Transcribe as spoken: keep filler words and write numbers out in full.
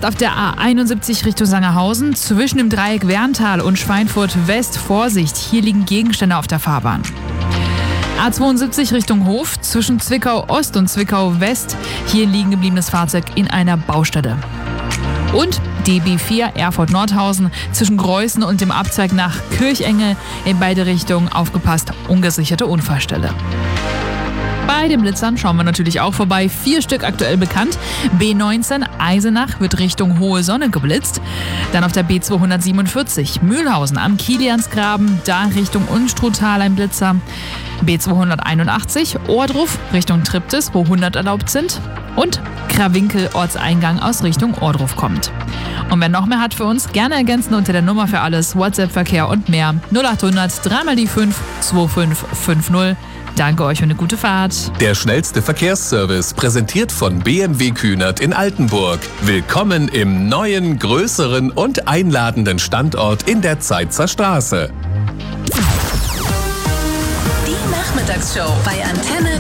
Vorsicht auf der A einundsiebzig Richtung Sangerhausen. Zwischen dem Dreieck Werntal und Schweinfurt West Vorsicht. Hier liegen Gegenstände auf der Fahrbahn. A zweiundsiebzig Richtung Hof. Zwischen Zwickau Ost und Zwickau West. Hier liegen gebliebenes Fahrzeug in einer Baustelle. Und D B vier Erfurt-Nordhausen zwischen Greußen und dem Abzweig nach Kirchenge in beide Richtungen. Aufgepasst, ungesicherte Unfallstelle. Bei den Blitzern schauen wir natürlich auch vorbei. Vier Stück aktuell bekannt. B neunzehn Eisenach wird Richtung Hohe Sonne geblitzt. Dann auf der B zweihundertsiebenundvierzig Mühlhausen am Kiliansgraben, da Richtung Unstruttal ein Blitzer. B zweihunderteinundachtzig Ohrdruf Richtung Triptis, wo hundert erlaubt sind. Und Krawinkel Ortseingang aus Richtung Ohrdruf kommt. Und wer noch mehr hat für uns, gerne ergänzen unter der Nummer für alles, WhatsApp-Verkehr und mehr. null achthundert drei mal die fünf zwei fünf fünf null. Danke euch für eine gute Fahrt. Der schnellste Verkehrsservice, präsentiert von B M W Kühnert in Altenburg. Willkommen im neuen, größeren und einladenden Standort in der Zeitzer Straße. Die Nachmittagsshow bei Antenne